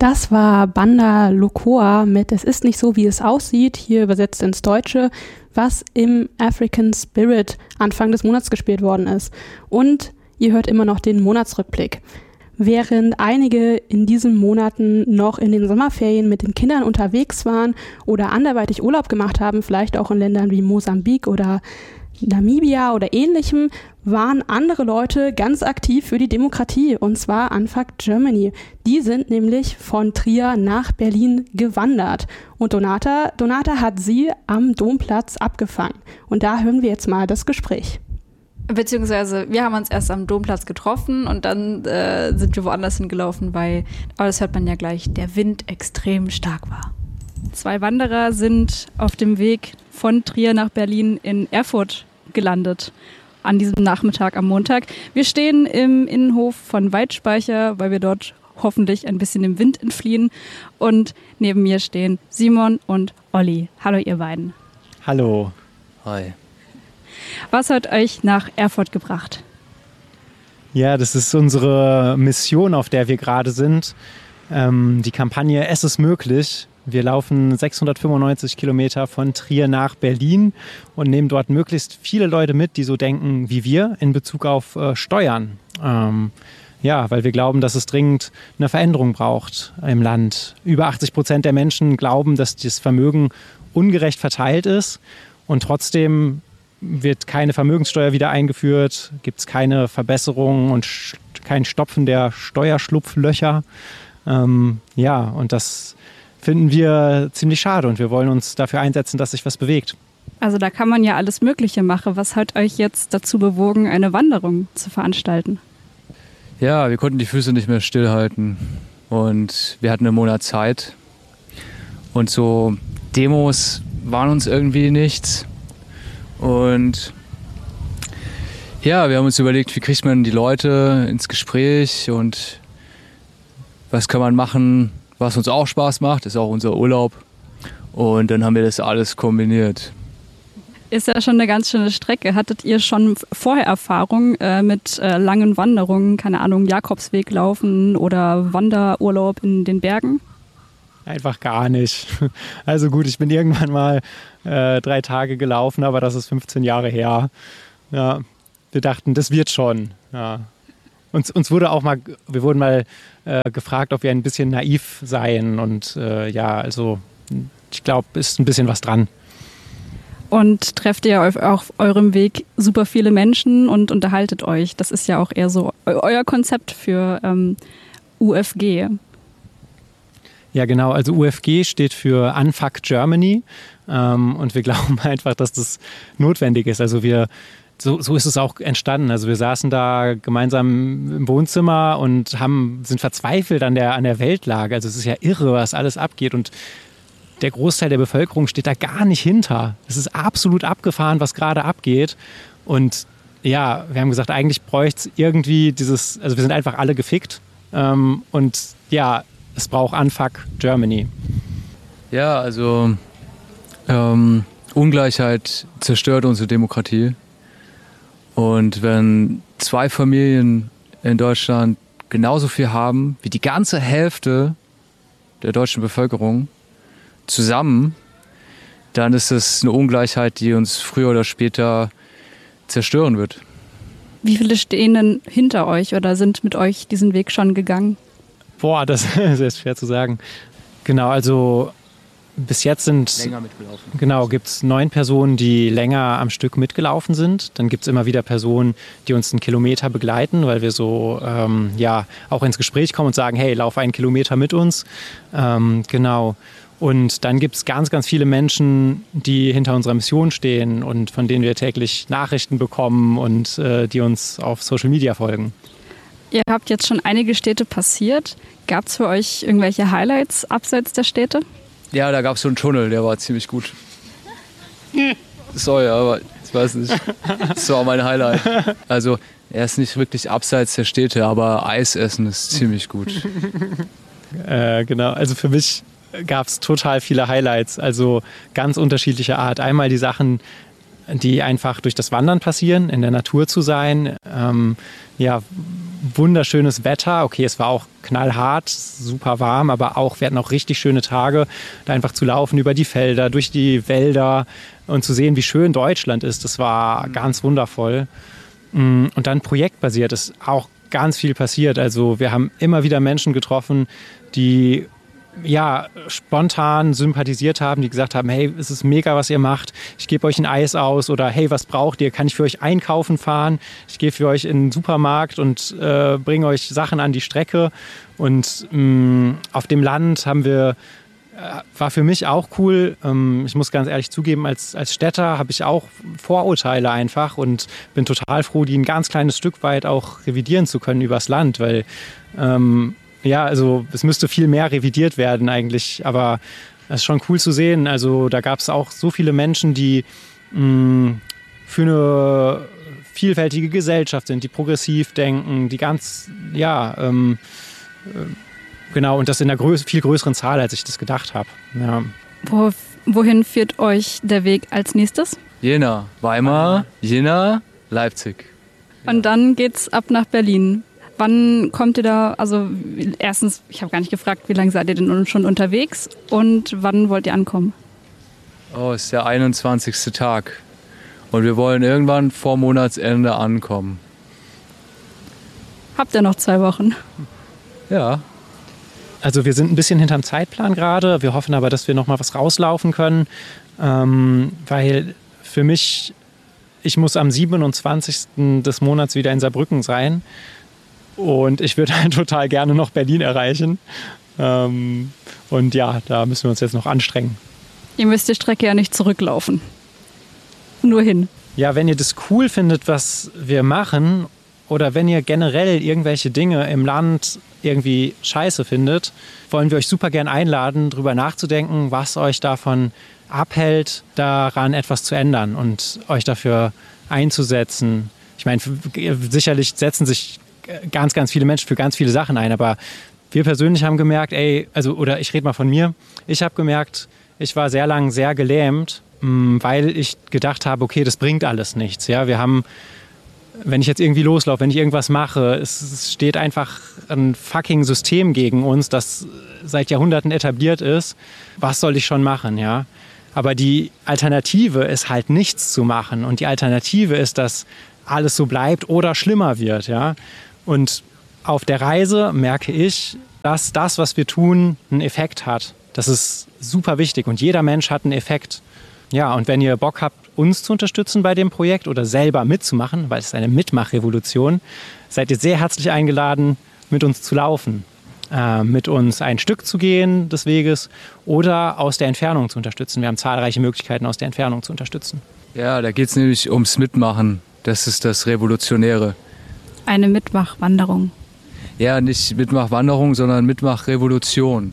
Das war Banda Lokoa mit Es ist nicht so, wie es aussieht, hier übersetzt ins Deutsche, was im African Spirit Anfang des Monats gespielt worden ist. Und ihr hört immer noch den Monatsrückblick. Während einige in diesen Monaten noch in den Sommerferien mit den Kindern unterwegs waren oder anderweitig Urlaub gemacht haben, vielleicht auch in Ländern wie Mosambik oder Namibia oder ähnlichem, waren andere Leute ganz aktiv für die Demokratie, und zwar Unfuck Germany. Die sind nämlich von Trier nach Berlin gewandert und Donata hat sie am Domplatz abgefangen. Und da hören wir jetzt mal das Gespräch. Beziehungsweise wir haben uns erst am Domplatz getroffen und dann sind wir woanders hingelaufen, aber das hört man ja gleich, der Wind extrem stark war. 2 Wanderer sind auf dem Weg von Trier nach Berlin in Erfurt gelandet an diesem Nachmittag am Montag. Wir stehen im Innenhof von Weidspeicher, weil wir dort hoffentlich ein bisschen dem Wind entfliehen. Und neben mir stehen Simon und Olli. Hallo ihr beiden. Hallo. Hi. Was hat euch nach Erfurt gebracht? Ja, das ist unsere Mission, auf der wir gerade sind. Die Kampagne Es ist möglich. Wir laufen 695 Kilometer von Trier nach Berlin und nehmen dort möglichst viele Leute mit, die so denken wie wir in Bezug auf Steuern. Weil wir glauben, dass es dringend eine Veränderung braucht im Land. Über 80% der Menschen glauben, dass das Vermögen ungerecht verteilt ist und trotzdem wird keine Vermögenssteuer wieder eingeführt, gibt es keine Verbesserungen und kein Stopfen der Steuerschlupflöcher. Und das finden wir ziemlich schade und wir wollen uns dafür einsetzen, dass sich was bewegt. Also da kann man ja alles Mögliche machen. Was hat euch jetzt dazu bewogen, eine Wanderung zu veranstalten? Ja, wir konnten die Füße nicht mehr stillhalten und wir hatten einen Monat Zeit. Und so Demos waren uns irgendwie nichts. Und ja, wir haben uns überlegt, wie kriegt man die Leute ins Gespräch und was kann man machen, was uns auch Spaß macht, ist auch unser Urlaub. Und dann haben wir das alles kombiniert. Ist ja schon eine ganz schöne Strecke. Hattet ihr schon vorher Erfahrung mit langen Wanderungen, keine Ahnung, Jakobsweg laufen oder Wanderurlaub in den Bergen? Einfach gar nicht. Also gut, ich bin irgendwann mal 3 Tage gelaufen, aber das ist 15 Jahre her. Ja, wir dachten, das wird schon. Ja. Uns wurde auch mal, wir wurden mal gefragt, ob wir ein bisschen naiv seien und ich glaube, ist ein bisschen was dran. Und trefft ihr auf eurem Weg super viele Menschen und unterhaltet euch? Das ist ja auch eher so euer Konzept für UFG. Ja genau, also UFG steht für Unfuck Germany und wir glauben einfach, dass das notwendig ist. Also so ist es auch entstanden. Also wir saßen da gemeinsam im Wohnzimmer und sind verzweifelt an der Weltlage. Also es ist ja irre, was alles abgeht und der Großteil der Bevölkerung steht da gar nicht hinter. Es ist absolut abgefahren, was gerade abgeht. Und ja, wir haben gesagt, eigentlich bräuchte es irgendwie also wir sind einfach alle gefickt. Es braucht Unfuck Germany. Ja, also Ungleichheit zerstört unsere Demokratie. Und wenn 2 Familien in Deutschland genauso viel haben wie die ganze Hälfte der deutschen Bevölkerung zusammen, dann ist das eine Ungleichheit, die uns früher oder später zerstören wird. Wie viele stehen denn hinter euch oder sind mit euch diesen Weg schon gegangen? Boah, das ist schwer zu sagen. Genau, also bis jetzt gibt es 9 Personen, die länger am Stück mitgelaufen sind. Dann gibt es immer wieder Personen, die uns einen Kilometer begleiten, weil wir so auch ins Gespräch kommen und sagen, hey, lauf 1 Kilometer mit uns. Genau. Und dann gibt es ganz, ganz viele Menschen, die hinter unserer Mission stehen und von denen wir täglich Nachrichten bekommen und die uns auf Social Media folgen. Ihr habt jetzt schon einige Städte passiert. Gab es für euch irgendwelche Highlights abseits der Städte? Ja, da gab es so einen Tunnel, der war ziemlich gut. Sorry, aber ich weiß nicht. Das war mein Highlight. Also, er ist nicht wirklich abseits der Städte, aber Eis essen ist ziemlich gut. Genau, also für mich gab es total viele Highlights, also ganz unterschiedlicher Art. Einmal die Sachen, die einfach durch das Wandern passieren, in der Natur zu sein, wunderschönes Wetter. Okay, es war auch knallhart, super warm, aber auch, wir hatten auch richtig schöne Tage, da einfach zu laufen über die Felder, durch die Wälder und zu sehen, wie schön Deutschland ist. Das war ganz wundervoll. Und dann projektbasiert ist auch ganz viel passiert. Also wir haben immer wieder Menschen getroffen, die spontan sympathisiert haben, die gesagt haben, hey, es ist mega, was ihr macht, ich gebe euch ein Eis aus oder hey, was braucht ihr, kann ich für euch einkaufen fahren, ich gehe für euch in den Supermarkt und bringe euch Sachen an die Strecke. Und auf dem Land war für mich auch cool, ich muss ganz ehrlich zugeben, als Städter habe ich auch Vorurteile einfach und bin total froh, die ein ganz kleines Stück weit auch revidieren zu können übers Land, weil also es müsste viel mehr revidiert werden eigentlich, aber es ist schon cool zu sehen. Also da gab es auch so viele Menschen, die für eine vielfältige Gesellschaft sind, die progressiv denken, die ganz, genau, und das in einer viel größeren Zahl, als ich das gedacht habe. Ja. Wohin führt euch der Weg als nächstes? Jena, Weimar, Jena, Leipzig. Und dann geht's ab nach Berlin. Wann kommt ihr da, also erstens, ich habe gar nicht gefragt, wie lange seid ihr denn schon unterwegs und wann wollt ihr ankommen? Oh, es ist der 21. Tag und wir wollen irgendwann vor Monatsende ankommen. Habt ihr noch 2 Wochen? Ja. Also wir sind ein bisschen hinterm Zeitplan gerade, wir hoffen aber, dass wir noch mal was rauslaufen können, weil für mich, ich muss am 27. des Monats wieder in Saarbrücken sein. Und ich würde halt total gerne noch Berlin erreichen. Und ja, da müssen wir uns jetzt noch anstrengen. Ihr müsst die Strecke ja nicht zurücklaufen. Nur hin. Ja, wenn ihr das cool findet, was wir machen, oder wenn ihr generell irgendwelche Dinge im Land irgendwie scheiße findet, wollen wir euch super gern einladen, drüber nachzudenken, was euch davon abhält, daran etwas zu ändern und euch dafür einzusetzen. Ich meine, sicherlich setzen sich ganz, ganz viele Menschen für ganz viele Sachen ein. Aber wir persönlich haben gemerkt, oder ich rede mal von mir, ich habe gemerkt, ich war sehr lang sehr gelähmt, weil ich gedacht habe, okay, das bringt alles nichts. Ja, wir haben, wenn ich jetzt irgendwie loslaufe, wenn ich irgendwas mache, es steht einfach ein fucking System gegen uns, das seit Jahrhunderten etabliert ist. Was soll ich schon machen, ja? Aber die Alternative ist halt nichts zu machen. Und die Alternative ist, dass alles so bleibt oder schlimmer wird, ja? Und auf der Reise merke ich, dass das, was wir tun, einen Effekt hat. Das ist super wichtig und jeder Mensch hat einen Effekt. Ja, und wenn ihr Bock habt, uns zu unterstützen bei dem Projekt oder selber mitzumachen, weil es ist eine Mitmachrevolution, seid ihr sehr herzlich eingeladen, mit uns zu laufen, mit uns ein Stück zu gehen des Weges oder aus der Entfernung zu unterstützen. Wir haben zahlreiche Möglichkeiten, aus der Entfernung zu unterstützen. Ja, da geht es nämlich ums Mitmachen. Das ist das Revolutionäre. Eine Mitmachwanderung. Ja, nicht Mitmachwanderung, sondern Mitmachrevolution.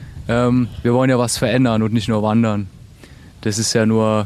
Wir wollen ja was verändern und nicht nur wandern. Das ist ja nur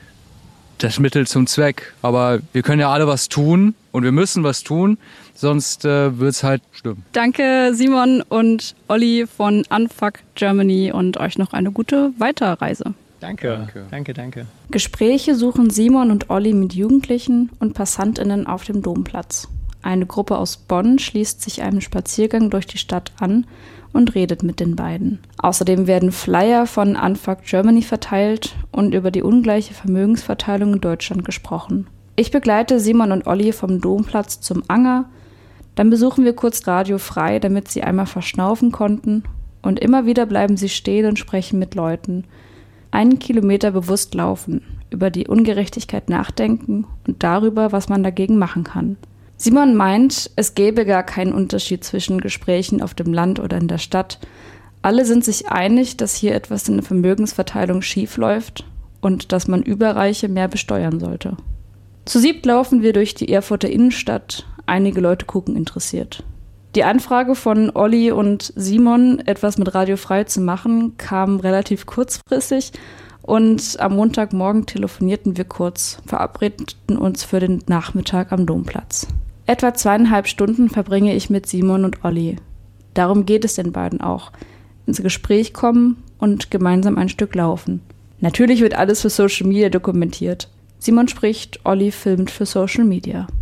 das Mittel zum Zweck. Aber wir können ja alle was tun und wir müssen was tun, sonst wird es halt schlimm. Danke Simon und Olli von Unfuck Germany und euch noch eine gute Weiterreise. Danke. Gespräche suchen Simon und Olli mit Jugendlichen und PassantInnen auf dem Domplatz. Eine Gruppe aus Bonn schließt sich einem Spaziergang durch die Stadt an und redet mit den beiden. Außerdem werden Flyer von Unfuck Germany verteilt und über die ungleiche Vermögensverteilung in Deutschland gesprochen. Ich begleite Simon und Olli vom Domplatz zum Anger. Dann besuchen wir kurz Radio Frei, damit sie einmal verschnaufen konnten. Und immer wieder bleiben sie stehen und sprechen mit Leuten. 1 Kilometer bewusst laufen, über die Ungerechtigkeit nachdenken und darüber, was man dagegen machen kann. Simon meint, es gäbe gar keinen Unterschied zwischen Gesprächen auf dem Land oder in der Stadt. Alle sind sich einig, dass hier etwas in der Vermögensverteilung schief läuft und dass man Überreiche mehr besteuern sollte. Zu 7 laufen wir durch die Erfurter Innenstadt. Einige Leute gucken interessiert. Die Anfrage von Olli und Simon, etwas mit Radio Frei zu machen, kam relativ kurzfristig und am Montagmorgen telefonierten wir kurz, verabredeten uns für den Nachmittag am Domplatz. Etwa 2,5 Stunden verbringe ich mit Simon und Olli. Darum geht es den beiden auch. Ins Gespräch kommen und gemeinsam ein Stück laufen. Natürlich wird alles für Social Media dokumentiert. Simon spricht, Olli filmt für Social Media.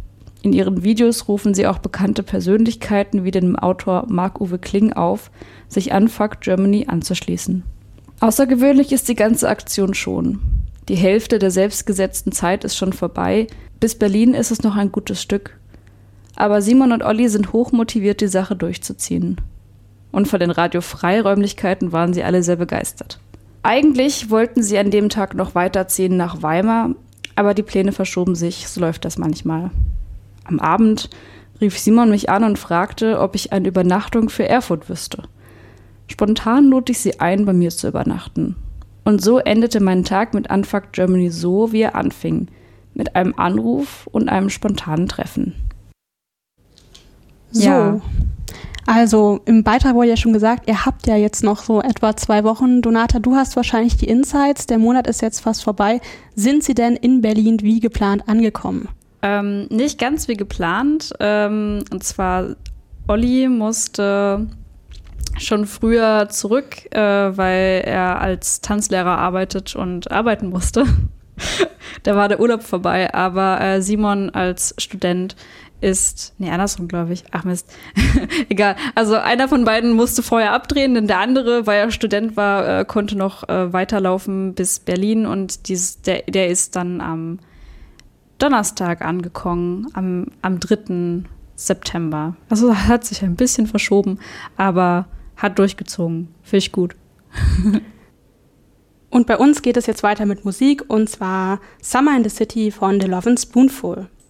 In ihren Videos rufen sie auch bekannte Persönlichkeiten wie den Autor Marc-Uwe Kling auf, sich Unfuck Germany anzuschließen. Außergewöhnlich ist die ganze Aktion schon. Die Hälfte der selbstgesetzten Zeit ist schon vorbei. Bis Berlin ist es noch ein gutes Stück. Aber Simon und Olli sind hochmotiviert, die Sache durchzuziehen. Und von den Radio-Frei-Räumlichkeiten waren sie alle sehr begeistert. Eigentlich wollten sie an dem Tag noch weiterziehen nach Weimar, aber die Pläne verschoben sich, so läuft das manchmal. Am Abend rief Simon mich an und fragte, ob ich eine Übernachtung für Erfurt wüsste. Spontan lud ich sie ein, bei mir zu übernachten. Und so endete mein Tag mit Unfuck Germany so, wie er anfing, mit einem Anruf und einem spontanen Treffen. So, ja. Also im Beitrag wurde ja schon gesagt, ihr habt ja jetzt noch so etwa 2 Wochen. Donata, du hast wahrscheinlich die Insights, der Monat ist jetzt fast vorbei. Sind sie denn in Berlin wie geplant angekommen? Nicht ganz wie geplant. Und zwar, Olli musste schon früher zurück, weil er als Tanzlehrer arbeitet und arbeiten musste. Da war der Urlaub vorbei, aber Simon als Student andersrum, glaube ich. Ach Mist. Egal. Also einer von beiden musste vorher abdrehen, denn der andere, weil er Student war, konnte noch weiterlaufen bis Berlin und der ist dann am Donnerstag angekommen, am 3. September. Also hat sich ein bisschen verschoben, aber hat durchgezogen. Finde ich gut. Und bei uns geht es jetzt weiter mit Musik, und zwar Summer in the City von The Lovin' Spoonful.